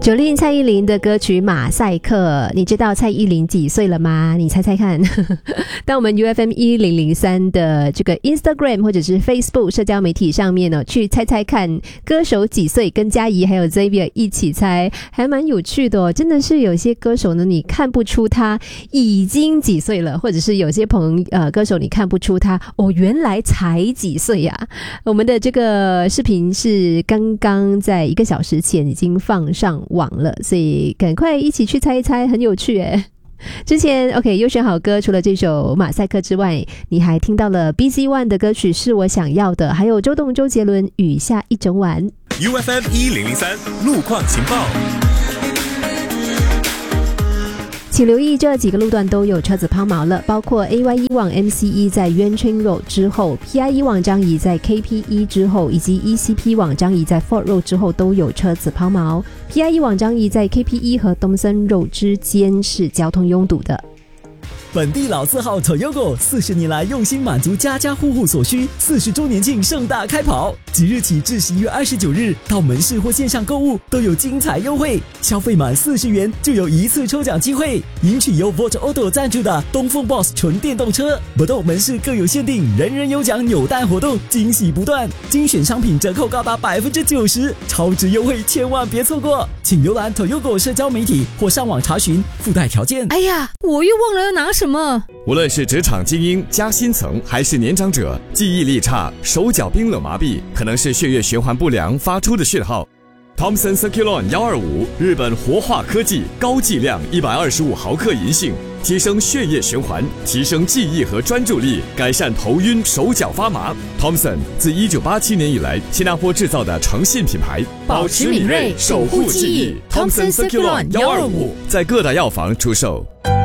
Jolin 蔡依林的歌曲《马赛克》，你知道蔡依林几岁了吗？你猜猜看。当我们 UFM1003 的这个 Instagram 或者是 Facebook 社交媒体上面呢，去猜猜看歌手几岁，跟嘉怡还有 Xavier 一起猜，还蛮有趣的哦。真的是有些歌手呢，你看不出他已经几岁了，或者是有些歌手你看不出他原来才几岁呀。我们的这个视频是刚刚在1个小时前已经放上网了，所以赶快一起去猜一猜，很有趣耶。之前 OK 优选好歌，除了这首马赛克之外，你还听到了 BZ One 的歌曲是我想要的，还有周董周杰伦雨下一整晚。 UFM1003 路况情报， 请留意这几个路段都有车子抛锚了，包括 AY1 往 MCE 在渊春 Road 之后， PI1 往张仪在 KP1 之后，以及 ECP 往张仪在 Fort Road 之后都有车子抛锚。 PI1 往张仪在 KP1 和东森 Road 之间是交通拥堵的。 本地老字号 Toyota 40年来用心满足家家户户所需，40周年庆盛大开跑，即日起至11月29日，到门市或线上购物都有精彩优惠，消费满40元就有一次抽奖机会，赢取由 Volt Auto 赞助的东风 Boss 纯电动车。不动门市各有限定，人人有奖扭蛋活动，惊喜不断，精选商品折扣高达 90%， 超值优惠千万别错过，请浏览 Toyota 社交媒体或上网查询附带条件。 哎呀，我又忘了要拿什么。 无论是职场精英、加薪层，还是年长者，记忆力差、手脚冰冷麻痹，可能是血液循环不良发出的讯号。Thompson Circulon 125，日本活化科技，高剂量125毫克银杏，提升血液循环，提升记忆和专注力，改善头晕、手脚发麻。Thompson 自1987年以来，新加坡制造的诚信品牌， 保持敏锐，守护记忆。Thompson Circulon 125 在各大药房出售。